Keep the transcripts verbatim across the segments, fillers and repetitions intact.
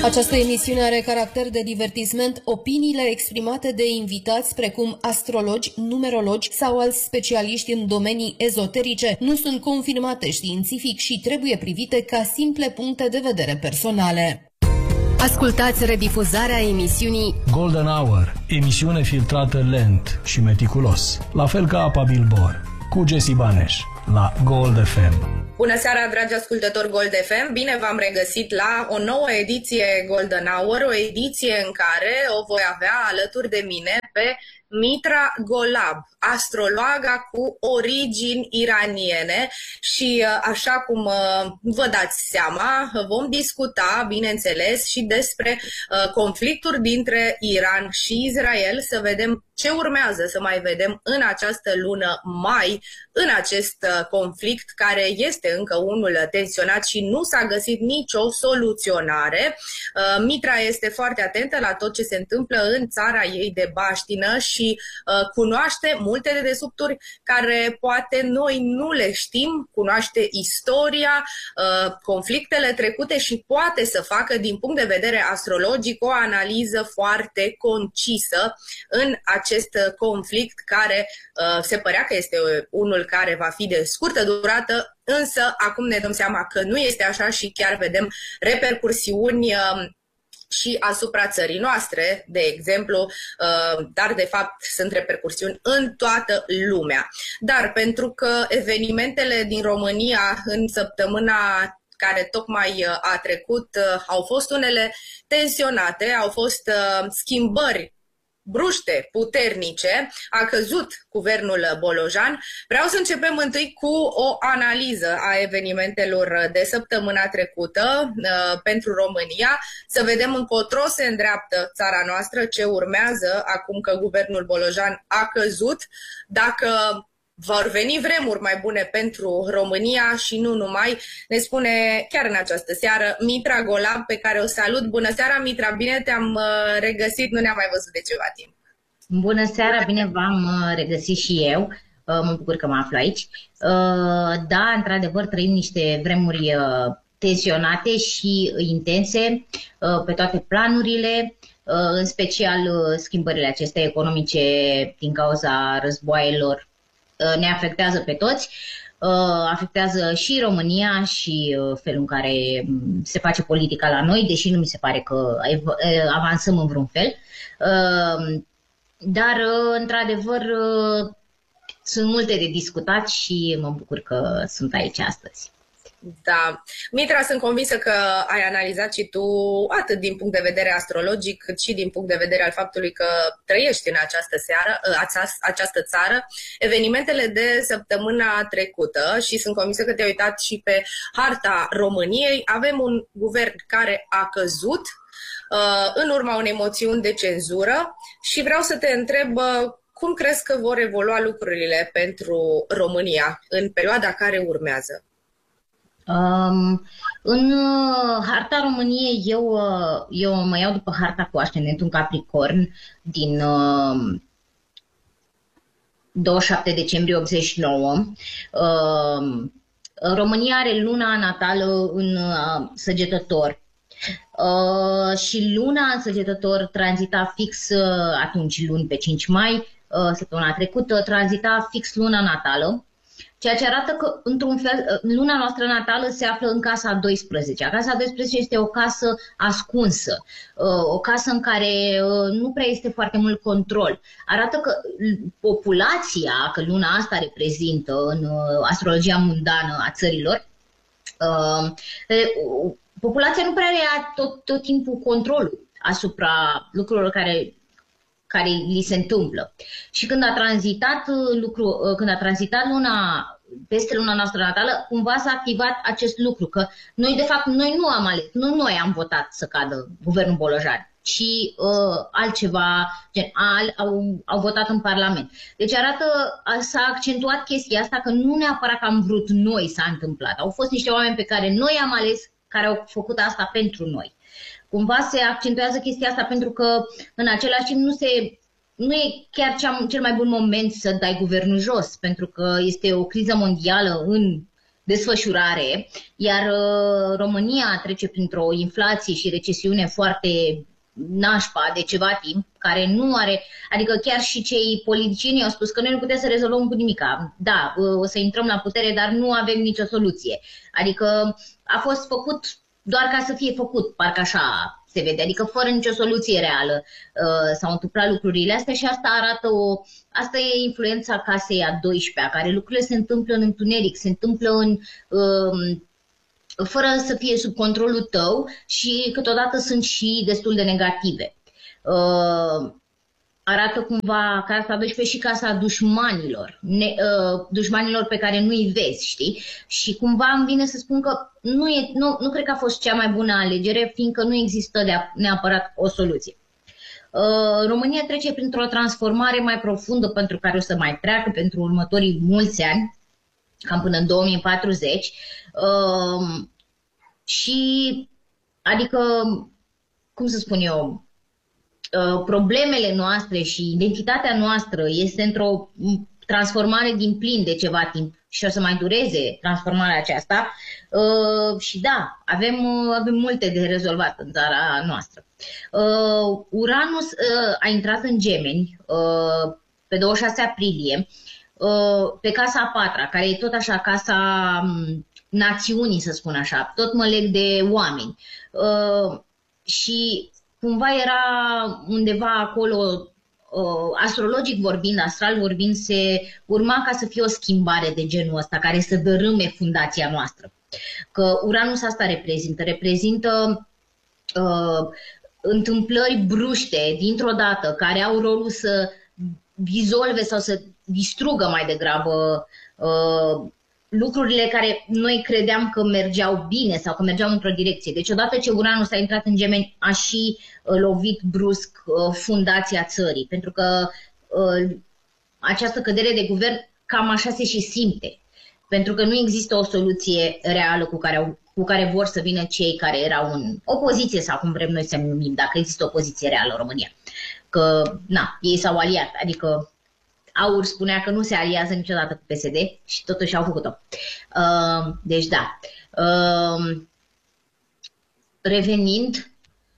Această emisiune are caracter de divertisment. Opiniile exprimate de invitați, precum astrologi, numerologi sau alți specialiști în domenii ezoterice, nu sunt confirmate științific și trebuie privite ca simple puncte de vedere personale. Ascultați redifuzarea emisiunii Golden Hour, emisiune filtrată lent și meticulos, la fel ca apa Bilbor, cu Jesse Baneș, la Gold F M. Bună seara, dragi ascultători Gold F M! Bine v-am regăsit la o nouă ediție Golden Hour, o ediție în care o voi avea alături de mine pe Mitra Golab, astrologa cu origini iraniene și, așa cum vă dați seama, vom discuta, bineînțeles, și despre conflictul dintre Iran și Israel, să vedem ce urmează să mai vedem în această lună mai, în acest conflict care este încă unul tensionat și nu s-a găsit nicio soluționare. Mitra este foarte atentă la tot ce se întâmplă în țara ei de baștină și cunoaște multe dedesubturi care poate noi nu le știm, cunoaște istoria, conflictele trecute și poate să facă din punct de vedere astrologic o analiză foarte concisă în acest conflict care se părea că este unul care va fi de scurtă durată, însă acum ne dăm seama că nu este așa și chiar vedem repercursiuni și asupra țării noastre, de exemplu, dar de fapt sunt repercursiuni în toată lumea. Dar pentru că evenimentele din România în săptămâna care tocmai a trecut au fost unele tensionate, au fost schimbări bruște, puternice, a căzut guvernul Bolojan. Vreau să începem întâi cu o analiză a evenimentelor de săptămâna trecută uh, pentru România, să vedem încotro se îndreaptă țara noastră, ce urmează acum că guvernul Bolojan a căzut, dacă vor veni vremuri mai bune pentru România și nu numai, ne spune chiar în această seară Mitra Golab, pe care o salut. Bună seara, Mitra, bine te-am regăsit, nu ne-am mai văzut de ceva timp. Bună seara, bine v-am regăsit și eu, mă bucur că mă aflu aici. Da, într-adevăr trăim niște vremuri tensionate și intense pe toate planurile, în special schimbările acestea economice din cauza războaielor ne afectează pe toți, afectează și România și felul în care se face politica la noi, deși nu mi se pare că avansăm în vreun fel. Dar, într-adevăr, sunt multe de discutat și mă bucur că sunt aici astăzi. Da. Mitra, sunt convinsă că ai analizat și tu atât din punct de vedere astrologic, cât și din punct de vedere al faptului că trăiești în această seară, această țară, evenimentele de săptămâna trecută și sunt convinsă că te-ai uitat și pe harta României. Avem un guvern care a căzut uh, în urma unei moțiuni de cenzură și vreau să te întreb uh, cum crezi că vor evolua lucrurile pentru România în perioada care urmează? Um, în uh, harta României eu, uh, eu mă iau după harta cu ascendentul în Capricorn din uh, douăzeci și șapte decembrie optzeci și nouă. Uh, România are luna natală în uh, Săgetător uh, și luna în Săgetător tranzita fix uh, atunci luni pe cinci mai, uh, săptămâna trecută, tranzita fix luna natală. Ceea ce arată că, într-un fel, luna noastră natală se află în casa a douăsprezecea. Casa a douăsprezecea este o casă ascunsă, o casă în care nu prea este foarte mult control. Arată că populația, că luna asta reprezintă în astrologia mundană a țărilor, populația nu prea are tot, tot timpul controlul asupra lucrurilor care... care li se întâmplă. Și când a tranzitat lucru, când a tranzitat luna peste luna noastră natală, cumva s-a activat acest lucru, că noi de fapt noi nu am ales, nu noi am votat să cadă guvernul Bolojan, ci uh, altceva, gen, al, au, au votat în Parlament. Deci arată, s-a accentuat chestia asta că nu neapărat că am vrut noi s-a întâmplat. Au fost niște oameni pe care noi am ales, care au făcut asta pentru noi. Cumva se accentuează chestia asta pentru că în același timp nu, se, nu e chiar cea, cel mai bun moment să dai guvernul jos, pentru că este o criză mondială în desfășurare, iar România trece printr-o inflație și recesiune foarte nașpa de ceva timp, care nu are, adică chiar și cei politicieni au spus că noi nu putem să rezolvăm cu nimica. Da, o să intrăm la putere, dar nu avem nicio soluție. Adică a fost făcut doar ca să fie făcut, parcă așa se vede, adică fără nicio soluție reală uh, s-au întâmplat lucrurile astea și asta arată o, asta e influența casei a douăsprezecea, care lucrurile se întâmplă în întuneric, se întâmplă în, uh, fără să fie sub controlul tău și câteodată sunt și destul de negative. Uh, arată cumva casa a douăsprezecea și casa dușmanilor, ne, uh, dușmanilor pe care nu-i vezi, știi? Și cumva îmi vine să spun că nu, e, nu, nu cred că a fost cea mai bună alegere, fiindcă nu există de a, neapărat o soluție. Uh, România trece printr-o transformare mai profundă pentru care o să mai treacă pentru următorii mulți ani, cam până în două mii patruzeci. Uh, și, adică, cum să spun eu, problemele noastre și identitatea noastră este într-o transformare din plin de ceva timp și o să mai dureze transformarea aceasta uh, și da, avem, uh, avem multe de rezolvat în țara noastră. Uh, Uranus uh, a intrat în Gemeni uh, pe douăzeci și șase aprilie uh, pe casa a patra, care e tot așa casa um, națiunii, să spun așa, tot mă leg de oameni. Uh, și cumva era undeva acolo, uh, astrologic vorbind, astral vorbind, se urma ca să fie o schimbare de genul ăsta, care să dărâme fundația noastră. Că Uranus asta reprezintă, reprezintă uh, întâmplări bruște, dintr-o dată, care au rolul să dizolve sau să distrugă mai degrabă uh, lucrurile care noi credeam că mergeau bine sau că mergeau într-o direcție. Deci odată ce Uranus a intrat în Gemeni, a și uh, lovit brusc uh, fundația țării, pentru că uh, această cădere de guvern cam așa se și simte, pentru că nu există o soluție reală cu care, au, cu care vor să vină cei care erau în opoziție sau cum vrem noi să numim, dacă există o opoziție reală în România. Că, na, ei s-au aliat, adică Aur spunea că nu se aliază niciodată cu P S D și totuși au făcut-o. Uh, deci da. Uh, revenind,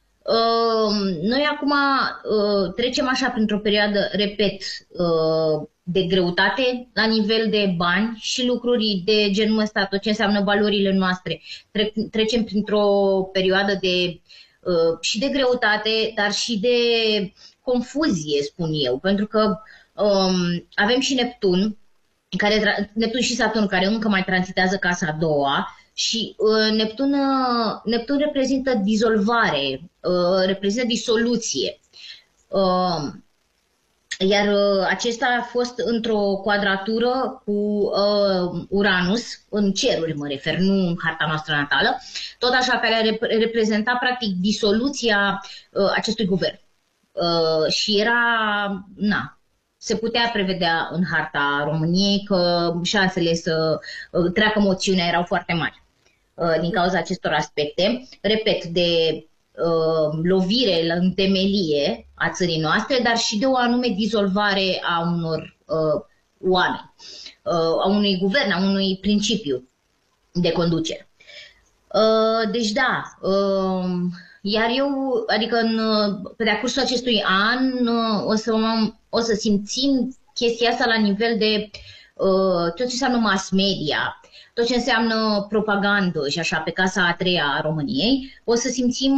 uh, noi acum uh, trecem așa printr-o perioadă, repet, uh, de greutate la nivel de bani și lucruri de genul ăsta, tot ce înseamnă valorile noastre. Tre- trecem printr-o perioadă de uh, și de greutate, dar și de confuzie, spun eu, pentru că Um, avem și Neptun, care, Neptun și Saturn, care încă mai tranzitează casa a doua și uh, Neptun, uh, Neptun reprezintă dizolvare, uh, reprezintă disoluție. Uh, iar uh, acesta a fost într-o quadratură cu uh, Uranus, în ceruri mă refer, nu în harta noastră natală, tot așa, care rep- reprezenta practic disoluția uh, acestui guvern. Uh, și era, na, se putea prevedea în harta României că șansele să treacă moțiunea erau foarte mari din cauza acestor aspecte. Repet, de uh, lovire în temelie a țării noastre, dar și de o anume dizolvare a unor uh, oameni, uh, a unui guvern, a unui principiu de conducere. Uh, deci da, uh, iar eu, adică în, pe de-a acestui an o să, o să simțim chestia asta la nivel de uh, tot ce înseamnă mass media, tot ce înseamnă propagandă și așa pe casa a treia a României, o să simțim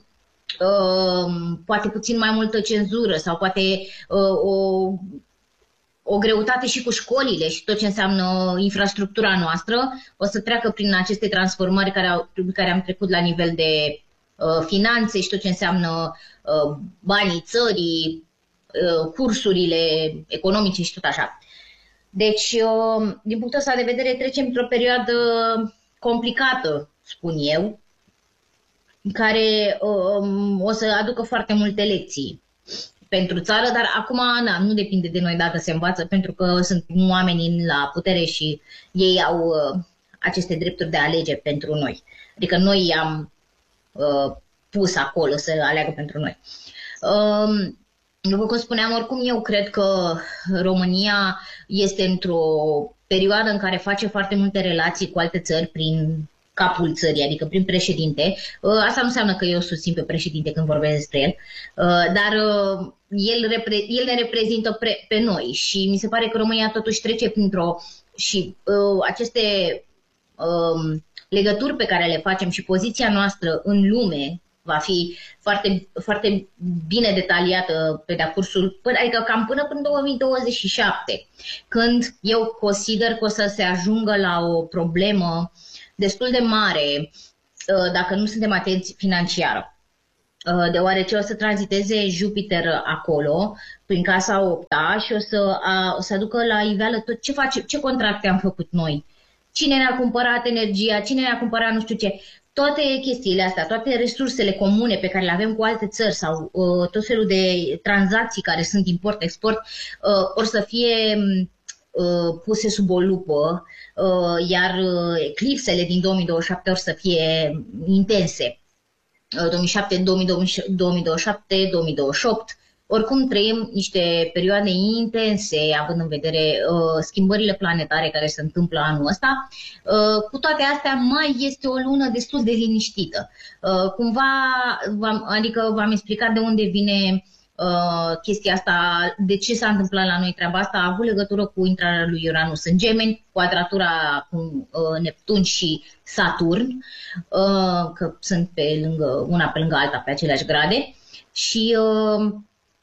uh, poate puțin mai multă cenzură sau poate uh, o, o greutate și cu școlile și tot ce înseamnă infrastructura noastră, o să treacă prin aceste transformări care, au, care am trecut la nivel de finanțe și tot ce înseamnă uh, banii țării, uh, cursurile economice și tot așa. Deci, uh, din punctul ăsta de vedere, trecem într-o perioadă complicată, spun eu, care uh, o să aducă foarte multe lecții pentru țară, dar acum na, nu depinde de noi dacă se învață, pentru că sunt oameni la putere și ei au uh, aceste drepturi de a alege pentru noi. Adică noi i-am pus acolo să aleagă pentru noi. După cum spuneam, oricum eu cred că România este într-o perioadă în care face foarte multe relații cu alte țări prin capul țării, adică prin președinte. Asta nu înseamnă că eu susțin pe președinte când vorbesc despre el, dar el, repre- el ne reprezintă pre- pe noi și mi se pare că România totuși trece printr-o... și uh, aceste uh, legături pe care le facem și poziția noastră în lume va fi foarte, foarte bine detaliată pe de-acursul, adică cam până în două mii douăzeci și șapte, când eu consider că o să se ajungă la o problemă destul de mare, dacă nu suntem atenți, financiară. Deoarece o să tranziteze Jupiter acolo, prin casa opta, și o să, a, o să aducă la iveală tot ce, face, ce contracte am făcut noi. Cine ne-a cumpărat energia, cine ne-a cumpărat nu știu ce. Toate chestiile astea, toate resursele comune pe care le avem cu alte țări sau uh, tot felul de tranzacții care sunt import-export, uh, or să fie uh, puse sub o lupă, uh, iar uh, eclipsele din două mii douăzeci și șapte or să fie intense. Uh, două mii șapte, două mii douăzeci și șapte, două mii douăzeci și opt. Oricum trăim niște perioade intense, având în vedere uh, schimbările planetare care se întâmplă anul ăsta. Uh, cu toate astea, mai este o lună destul de liniștită. Uh, cumva, v-am, adică v-am explicat de unde vine uh, chestia asta, de ce s-a întâmplat la noi treaba asta. A avut legătură cu intrarea lui Uranus în Gemeni, quadratura cu uh, Neptun și Saturn, uh, că sunt pe lângă, una pe lângă alta pe aceleași grade. Și... Uh,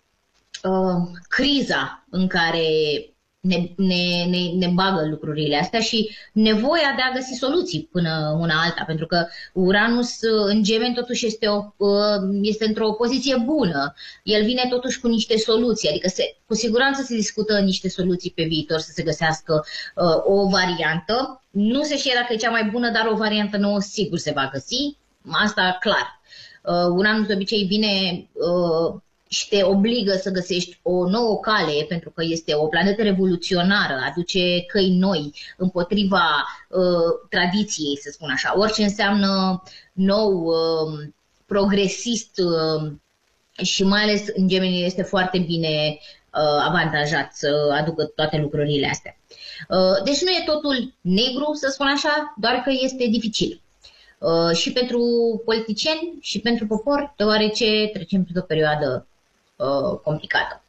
Uh, criza în care ne, ne, ne, ne bagă lucrurile astea și nevoia de a găsi soluții până una alta, pentru că Uranus în Gemeni totuși este, o, uh, este într-o poziție bună. El vine totuși cu niște soluții, adică se, cu siguranță se discută niște soluții pe viitor, să se găsească uh, o variantă. Nu se știe dacă e cea mai bună, dar o variantă nouă sigur se va găsi, asta clar. Uh, Uranus de obicei vine... Uh, și te obligă să găsești o nouă cale, pentru că este o planetă revoluționară, aduce căi noi împotriva uh, tradiției, să spun așa. Orice înseamnă nou, uh, progresist uh, și mai ales în Gemeni este foarte bine uh, avantajat să aducă toate lucrurile astea. Uh, deci nu e totul negru, să spun așa, doar că este dificil. Uh, și pentru politicieni și pentru popor, deoarece trecem printr-o perioadă uh, complicată.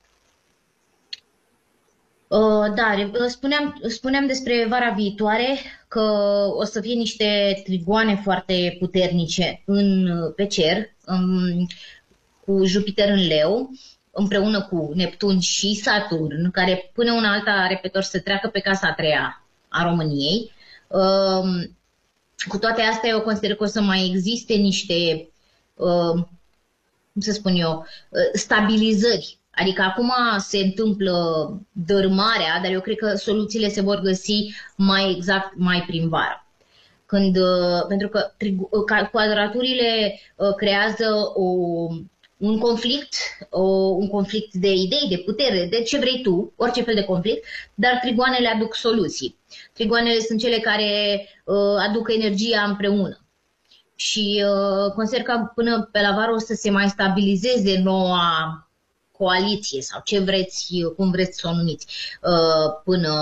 Uh, da, spuneam, spuneam despre vara viitoare că o să fie niște trigoane foarte puternice în, pe cer, um, cu Jupiter în Leu, împreună cu Neptun și Saturn, care până una alta, repet, să treacă pe casa a treia a României. Uh, Cu toate astea, eu consider că o să mai existe niște, uh, cum să spun eu, uh, stabilizări. Adică acum se întâmplă dărâmarea, dar eu cred că soluțiile se vor găsi mai exact mai prin vară. Când, uh, pentru că uh, quadraturile uh, creează o, un conflict, o, un conflict de idei, de putere, de ce vrei tu, orice fel de conflict, dar trigoanele aduc soluții. Trigoanele sunt cele care uh, aduc energia împreună. Și uh, consider că până pe la vară o să se mai stabilizeze noua coaliție sau ce vreți, cum vreți să o numiți, uh, până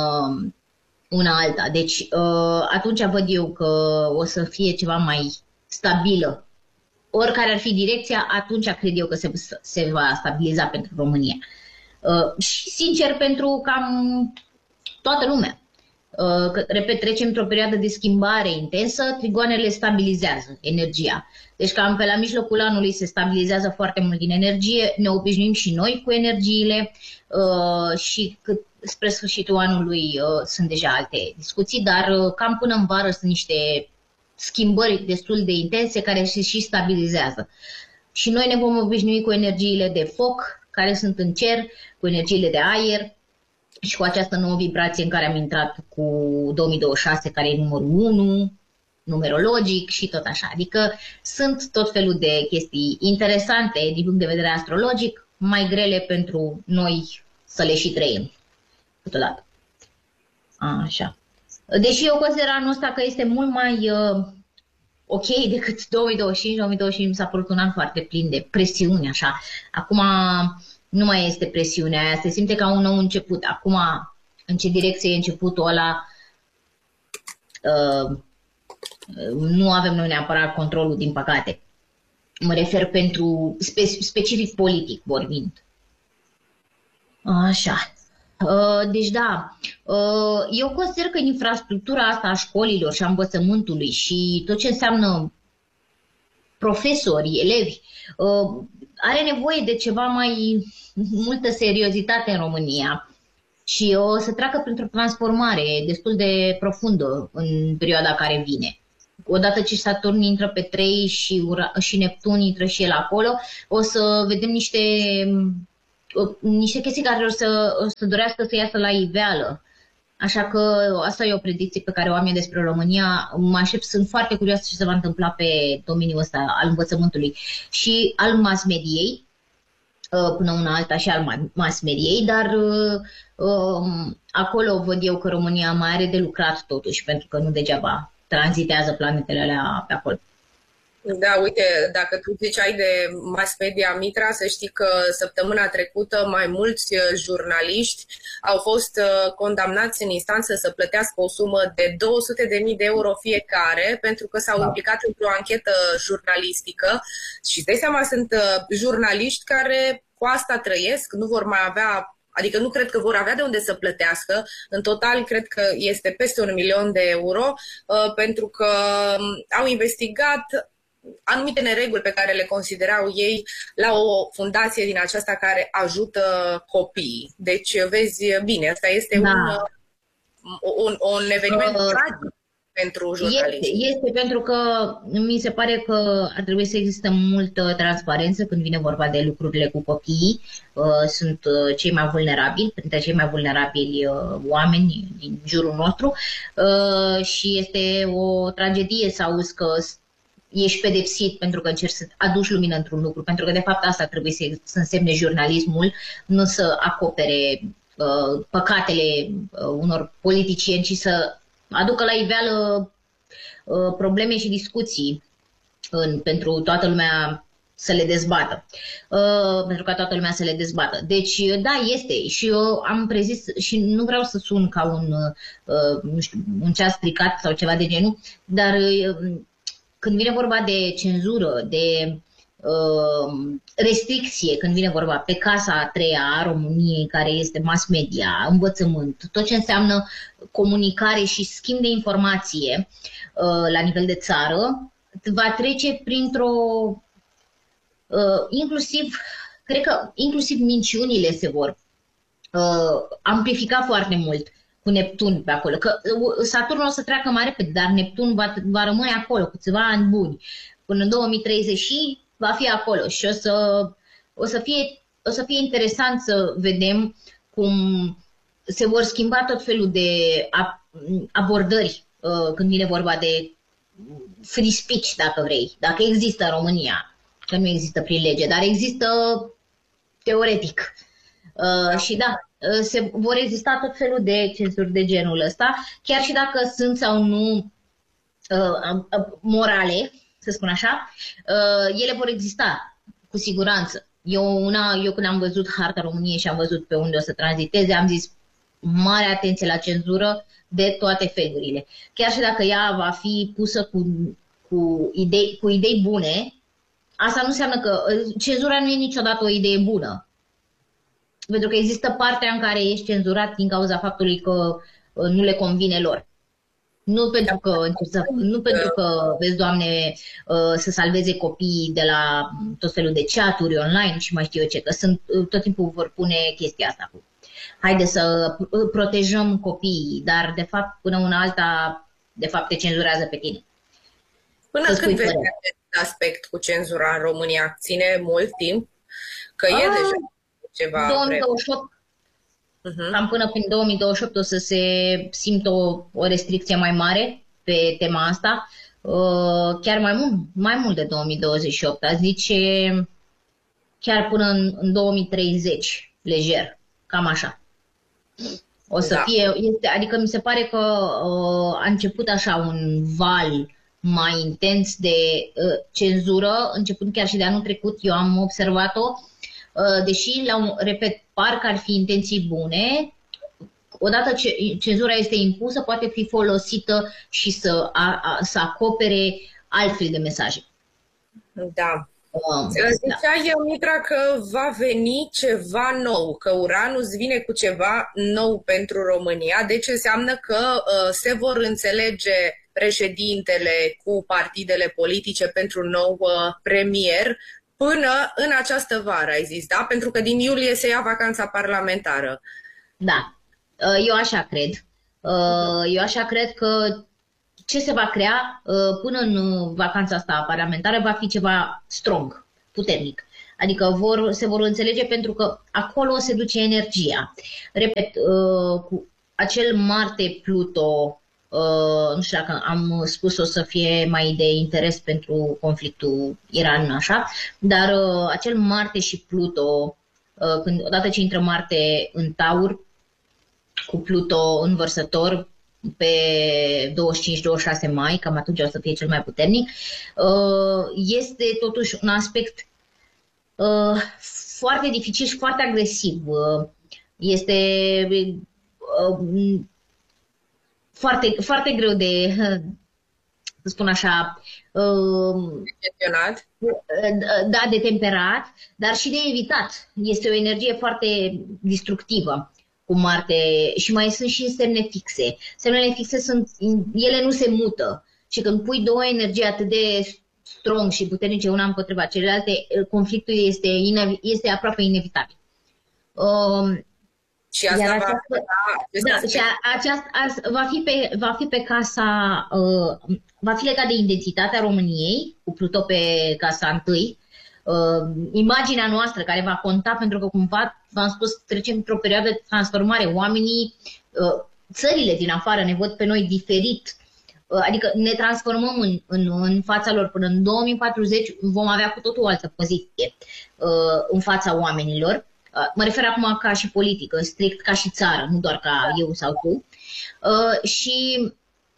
una alta. Deci uh, atunci văd eu că o să fie ceva mai stabilă. Oricare ar fi direcția, atunci cred eu că se, se va stabiliza pentru România. Uh, și sincer pentru cam toată lumea. Uh, că, repet, trecem într-o perioadă de schimbare intensă, trigoanele stabilizează energia. Deci cam pe la mijlocul anului se stabilizează foarte mult din energie, ne obișnuim și noi cu energiile uh, și cât spre sfârșitul anului uh, sunt deja alte discuții, dar uh, cam până în vară sunt niște schimbări destul de intense care se și stabilizează. Și noi ne vom obișnui cu energiile de foc care sunt în cer, cu energiile de aer și cu această nouă vibrație în care am intrat cu două mii douăzeci și șase, care e numărul unu, numerologic și tot așa. Adică sunt tot felul de chestii interesante din punct de vedere astrologic, mai grele pentru noi să le și trăim câteodată. Așa. Deși eu consider anul ăsta că este mult mai uh, ok decât două mii douăzeci și cinci. două mii douăzeci și cinci mi s-a părut un an foarte plin de presiuni, așa. Acum Nu mai este presiunea aia, se simte ca un nou început. Acum, în ce direcție e începutul ăla, uh, nu avem noi neapărat controlul, din păcate. Mă refer pentru spe, specific politic vorbind. Așa. Uh, deci da, uh, eu consider că infrastructura asta a școlilor și a învățământului și tot ce înseamnă profesori, elevi, uh, are nevoie de ceva mai multă seriozitate în România și o să treacă printr-o transformare destul de profundă în perioada care vine. Odată ce Saturn intră pe trei și, Ura, și Neptun intră și el acolo, o să vedem niște, niște chestii care o să, o să dorească să iasă la iveală. Așa că asta e o predicție pe care o am eu despre România. Mă aștept, sunt foarte curioasă ce se va întâmpla pe domeniul ăsta al învățământului și al mass mediei, până una alta și al mass mediei, dar um, acolo văd eu că România mai are de lucrat totuși, pentru că nu degeaba tranzitează planetele alea pe acolo. Da, uite, dacă tu ziceai de mass media, Mitra, să știi că săptămâna trecută mai mulți jurnaliști au fost condamnați în instanță să plătească o sumă de două sute de mii de euro fiecare pentru că s-au implicat într-o anchetă jurnalistică și, dai seama, sunt jurnaliști care cu asta trăiesc, nu vor mai avea, adică nu cred că vor avea de unde să plătească. În total, cred că este peste un milion de euro pentru că au investigat anumite nereguli pe care le considerau ei la o fundație din aceasta care ajută copiii. Deci, vezi bine, asta este da. un, un, un eveniment uh, tragic pentru jurnaliști. Este, este pentru că mi se pare că ar trebui să existe multă transparență când vine vorba de lucrurile cu copiii. Uh, sunt cei mai vulnerabili, printre cei mai vulnerabili uh, oameni din jurul nostru uh, și este o tragedie să auzi că ești pedepsit pentru că încerci să aduci lumină într-un lucru, pentru că de fapt asta trebuie să, să însemne jurnalismul, nu să acopere uh, păcatele uh, unor politicieni, ci să aducă la iveală uh, probleme și discuții în, pentru toată lumea să le dezbată, uh, pentru ca toată lumea să le dezbată. Deci, da, este. Și eu am prezis și nu vreau să sun ca un, uh, nu știu, un ceas stricat sau ceva de genul, dar uh, când vine vorba de cenzură, de uh, restricție, când vine vorba pe casa a treia a României, care este mass media, învățământ, tot ce înseamnă comunicare și schimb de informație uh, la nivel de țară, va trece printr-o, uh, inclusiv, cred că inclusiv minciunile se vor uh, amplifica foarte mult cu Neptun pe acolo, că Saturn o să treacă mai repede, dar Neptun va, va rămâne acolo câțiva ani buni. Până în două mii treizeci și va fi acolo și o să, o să, fie, o să fie interesant să vedem cum se vor schimba tot felul de abordări uh, când vine vorba de free speech, dacă vrei, dacă există în România, că nu există prin lege, dar există teoretic. Uh, și da, se vor exista tot felul de cenzuri de genul ăsta, chiar și dacă sunt sau nu uh, morale, să spun așa, uh, ele vor exista, cu siguranță. Eu, una, eu când am văzut harta României și am văzut pe unde o să tranziteze, am zis mare atenție la cenzură de toate felurile. Chiar și dacă ea va fi pusă cu, cu, idei, cu idei bune, asta nu înseamnă că cenzura nu e niciodată o idee bună. Pentru că există partea în care ești cenzurat din cauza faptului că nu le convine lor. Nu pentru că, nu pentru că vezi, Doamne, să salveze copiii de la tot felul de chaturi online și mai știu eu ce, că sunt, tot timpul vor pune chestia asta. Haide să protejăm copiii, dar de fapt până una alta, de fapt te cenzurează pe tine. Până când vezi acest aspect cu cenzura în România? Ține mult timp? Că e A, deja ceva două mii douăzeci și opt. Uh-huh. Cam până prin două mii douăzeci și opt o să se simtă o, o restricție mai mare pe tema asta, uh, chiar mai mult, mai mult de două mii douăzeci și opt, a zice chiar până în, în două mii treizeci, lejer, cam așa. O să da. fie, este, adică mi se pare că uh, a început așa un val mai intens de uh, cenzură, începând chiar și de anul trecut, eu am observat-o. deși, la un, repet, par că ar fi intenții bune, odată ce cenzura este impusă, poate fi folosită și să, a, a, să acopere altfel de mesaje. Da. Um, Zicea eu, Mitra, că va veni ceva nou, că Uranus vine cu ceva nou pentru România, deci înseamnă că uh, se vor înțelege președintele cu partidele politice pentru nou uh, premier până în această vară, ai zis, da? Pentru că din iulie se ia vacanța parlamentară. Da, eu așa cred. Eu așa cred că ce se va crea până în vacanța asta parlamentară va fi ceva strong, puternic. Adică vor, se vor înțelege pentru că acolo se duce energia. Repet, cu acel Marte-Pluto, nu știu dacă am spus o să fie mai de interes pentru conflictul Iran, așa, dar acel Marte și Pluto, când, odată ce intră Marte în Taur, cu Pluto în Vărsător, pe douăzeci și cinci douăzeci și șase mai, cam atunci o să fie cel mai puternic, este totuși un aspect foarte dificil și foarte agresiv. Este foarte, foarte greu de, să spun așa, gestionat. Da, de temperat, dar și de evitat. Este o energie foarte destructivă cu Marte și mai sunt și semne fixe. Semnele fixe sunt, ele nu se mută și când pui două energii atât de strong și puternice una împotriva celelalte, conflictul este, este aproape inevitabil. Um, și asta va, această, da, și aceasta va fi pe, va fi pe casa, uh, va fi legat de identitatea României, cu Pluto pe casa întâi. Uh, imaginea noastră care va conta, pentru că cumva, v-am spus, trecem într-o perioadă de transformare. Oamenii, uh, țările din afară ne văd pe noi diferit, uh, adică ne transformăm în, în, în fața lor. Până în două mii patruzeci vom avea cu totul o altă poziție uh, în fața oamenilor. Uh, mă refer acum ca și politică, strict ca și țară, nu doar ca eu sau tu. Uh, și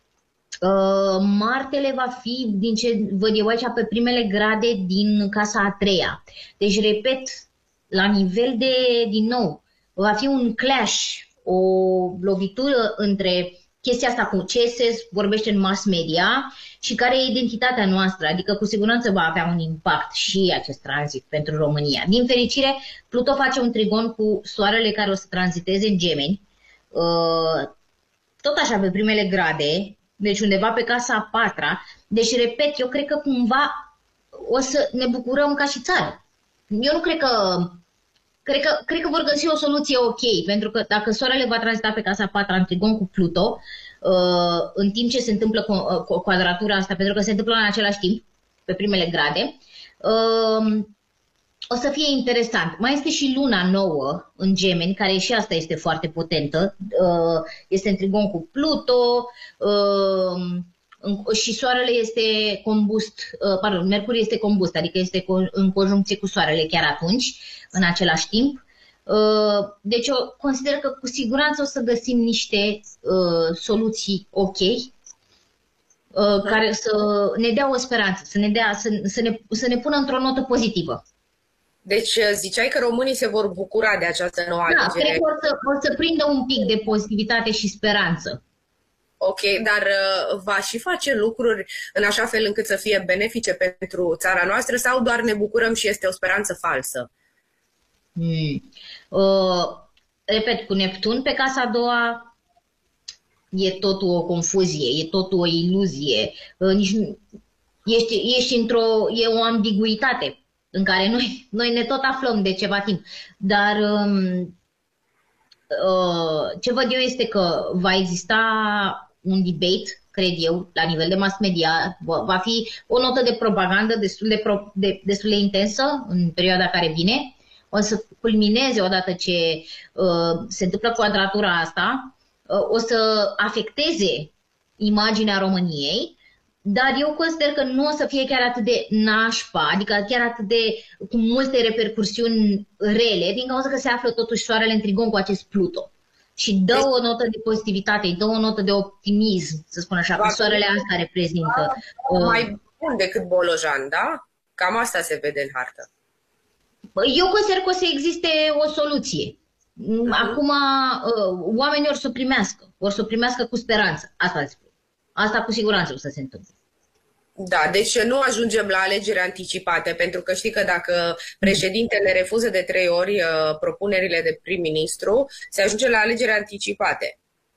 Uh, Martele va fi, din ce văd eu aici, pe primele grade din casa a treia. Deci, repet, la nivel de, din nou, va fi un clash, o lovitură între chestia asta cu ce se vorbește în mass media și care e identitatea noastră. Adică, cu siguranță va avea un impact și acest tranzit pentru România. Din fericire, Pluto face un trigon cu soarele care o să tranziteze în Gemeni, uh, tot așa pe primele grade, deci undeva pe casa a patra. Deci, repet, eu cred că cumva o să ne bucurăm ca și țară. Eu nu cred că... Cred că, cred că vor găsi o soluție ok, pentru că dacă soarele va tranzita pe casa a patra în trigon cu Pluto, uh, în timp ce se întâmplă cu, uh, cu quadratura asta, pentru că se întâmplă în același timp, pe primele grade, uh, o să fie interesant. Mai este și luna nouă în Gemeni, care și asta este foarte potentă. Este în trigon cu Pluto și soarele este combust, pardon, Mercur este combust, adică este în conjuncție cu soarele chiar atunci, în același timp. Deci eu consider că cu siguranță o să găsim niște soluții ok, care să ne dea o speranță, să ne, dea, să, să ne, să ne pună într-o notă pozitivă. Deci ziceai că românii se vor bucura de această nouă alegere. Da, cred că o să, o să prindă un pic de pozitivitate și speranță. Ok, dar uh, va și face lucruri în așa fel încât să fie benefice pentru țara noastră sau doar ne bucurăm și este o speranță falsă? Hmm. Uh, repet, cu Neptun pe casa a doua e totul o confuzie, e totul o iluzie. Uh, nici, ești, ești într-o, e o ambiguitate în care noi, noi ne tot aflăm de ceva timp. Dar um, uh, ce văd eu este că va exista un debate, cred eu, la nivel de mass media, va fi o notă de propagandă destul de, pro, de, destul de intensă în perioada care vine. O să culmineze odată ce uh, se întâmplă quadratura asta, uh, o să afecteze imaginea României, dar eu consider că nu o să fie chiar atât de nașpa, adică chiar atât de cu multe repercursiuni rele, din cauza că se află totuși soarele în trigon cu acest Pluto. Și dă o notă de pozitivitate, dă o notă de optimism, să spun așa, că soarele asta reprezintă. Mai bun decât Bolojan, da? Cam asta se vede în hartă. Eu consider că o să existe o soluție. Acum oamenii or să o primească, or să o primească cu speranță. Asta spun. Asta cu siguranță o să se întâmple. Da, deci nu ajungem la alegeri anticipate, pentru că știi că dacă președintele refuză de trei ori uh, propunerile de prim-ministru, se ajunge la alegeri anticipate.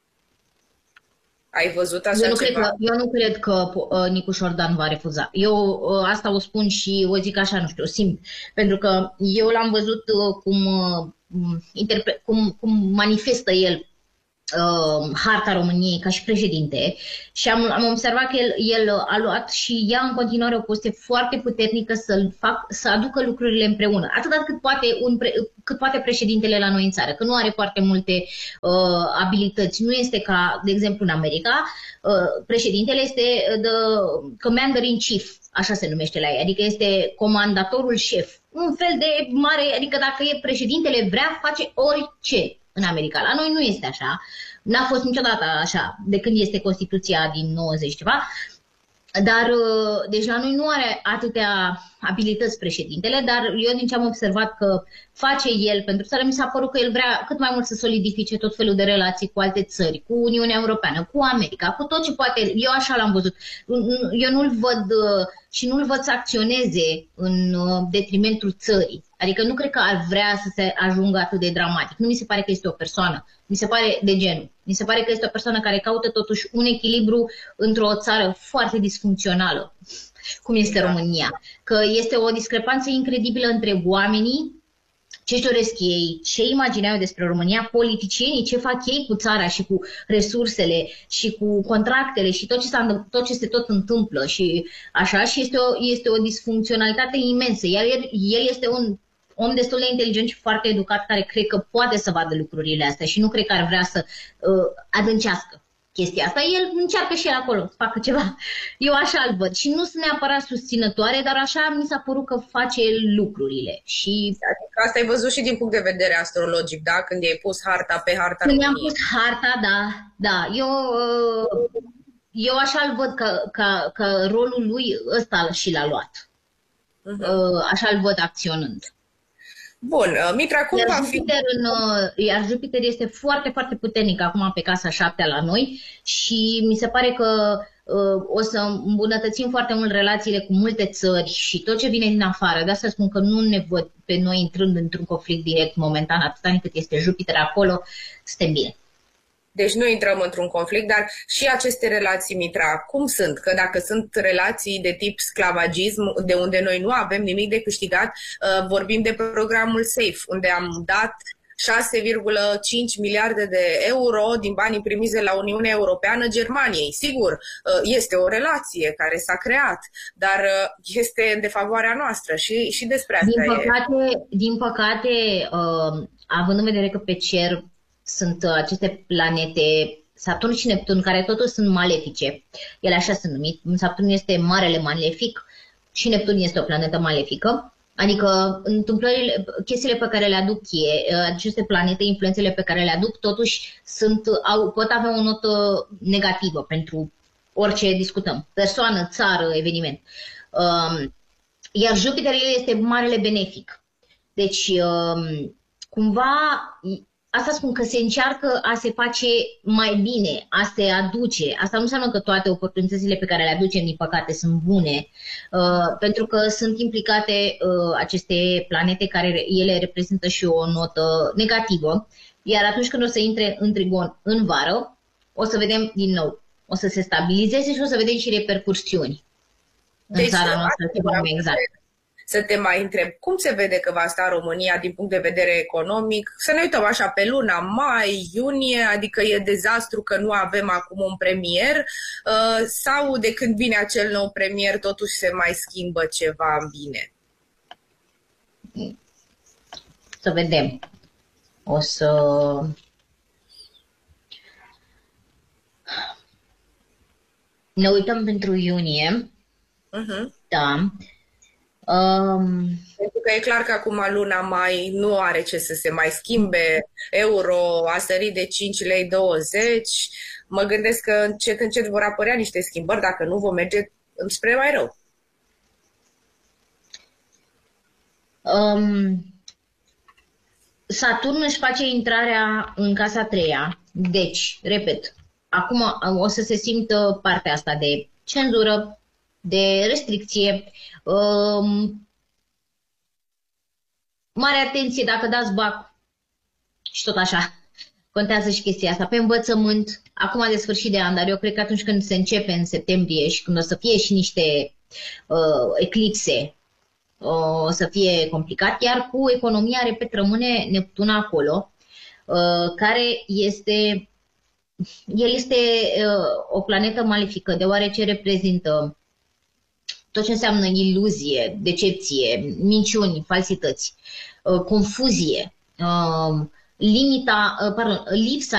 Ai văzut așa eu nu ceva? Cred că, eu nu cred că uh, Nicu Șordan va refuza. Eu uh, asta o spun și o zic așa, nu știu, o simt. Pentru că eu l-am văzut uh, cum, uh, cum, cum manifestă el Uh, harta României ca și președinte și am, am observat că el, el a luat și ia în continuare o poziție foarte puternică să, fac, să aducă lucrurile împreună, atât cât poate, un pre, cât poate președintele la noi în țară, că nu are foarte multe uh, abilități. Nu este ca, de exemplu, în America, uh, președintele este the commander-in-chief, așa se numește la ei, adică este comandatorul șef, un fel de mare, adică dacă e președintele vrea, face orice. În America. La noi nu este așa. N-a fost niciodată așa, de când este Constituția din nouăzeci ceva. Dar, deci la noi nu are atâtea abilități președintele, dar eu din ce am observat că face el pentru țară, mi s-a părut că el vrea cât mai mult să solidifice tot felul de relații cu alte țări, cu Uniunea Europeană, cu America, cu tot ce poate. Eu așa l-am văzut. Eu nu-l văd și nu-l văd să acționeze în detrimentul țării. Adică nu cred că ar vrea să se ajungă atât de dramatic. Nu mi se pare că este o persoană. Mi se pare de genul. Mi se pare că este o persoană care caută totuși un echilibru într-o țară foarte disfuncțională, cum este România. Că este o discrepanță incredibilă între oamenii, ce-și doresc ei, ce imagineau despre România, politicienii, ce fac ei cu țara și cu resursele și cu contractele și tot ce, s-a, tot ce se tot întâmplă și așa. Și este o, este o disfuncționalitate imensă. Iar el, el este un om destul de inteligent și foarte educat care cred că poate să vadă lucrurile astea și nu cred că ar vrea să uh, adâncească chestia asta. El încearcă și el acolo să facă ceva. Eu așa îl văd și nu sunt neapărat susținătoare, dar așa mi s-a părut că face lucrurile. Și adică asta ai văzut și din punct de vedere astrologic, da? Când i-ai pus harta pe harta Când i-am pus harta, da, da. Eu, eu așa îl văd că, că, că rolul lui ăsta și l-a luat. Uh-huh. Așa îl văd acționând. Bun, Mitra, cum iar va Jupiter fi? În, iar Jupiter este foarte, foarte puternic acum pe casa șaptea la noi și mi se pare că uh, o să îmbunătățim foarte mult relațiile cu multe țări și tot ce vine din afară. De asta spun că nu ne văd pe noi intrând într-un conflict direct momentan, atâta cât este Jupiter acolo, suntem bine. Deci nu intrăm într-un conflict, dar și aceste relații, Mitra, cum sunt? Că dacă sunt relații de tip sclavagism, de unde noi nu avem nimic de câștigat, vorbim de programul SAFE, unde am dat șase virgulă cinci miliarde de euro din banii primiți de la Uniunea Europeană Germaniei. Sigur, este o relație care s-a creat, dar este în defavoarea noastră și, și despre asta din păcate, e. Din păcate, uh, având în vedere că pe cer sunt aceste planete, Saturn și Neptun, care totuși sunt malefice. Ele așa sunt numit. Saturn este marele malefic și Neptun este o planetă malefică. Adică întâmplările, chestiile pe care le aduc e, aceste planete, influențele pe care le aduc, totuși sunt, au, pot avea o notă negativă pentru orice discutăm. Persoană, țară, eveniment. Um, iar Jupiter este marele benefic. Deci, um, cumva... Asta spun că se încearcă a se face mai bine, a se aduce. Asta nu înseamnă că toate oportunitățile pe care le aducem, din păcate, sunt bune, uh, pentru că sunt implicate uh, aceste planete care ele reprezintă și o notă negativă. Iar atunci când o să intre în trigon în vară, o să vedem din nou, o să se stabilizeze și o să vedem și repercursiuni deci, în țara noastră, ceva mai exact. Să te mai întreb, cum se vede că va sta România din punct de vedere economic? Să ne uităm așa pe luna mai, iunie, adică e dezastru că nu avem acum un premier, sau de când vine acel nou premier totuși se mai schimbă ceva în bine? Să vedem. O să... Ne uităm pentru iunie. Uh-huh. Da. Um... Pentru că e clar că acum luna mai nu are ce să se mai schimbe, euro a sărit de cinci lei douăzeci, mă gândesc că încet încet vor apărea niște schimbări dacă nu vom merge spre mai rău. Um, Saturn își face intrarea în casa a treia, deci, repet, acum o să se simtă partea asta de cenzură, de restricție, um, mare atenție dacă dați bac și tot așa. Contează și chestia asta. Pe învățământ, acum de sfârșit de an, dar eu cred că atunci când se începe în septembrie și când o să fie și niște uh, eclipse, o să fie complicat, iar cu economia, repet, rămâne Neptun acolo, uh, care este, el este uh, o planetă malefică, deoarece reprezintă tot ce înseamnă iluzie, decepție, minciuni, falsități, uh, confuzie, uh, limita, uh, pardon, lipsa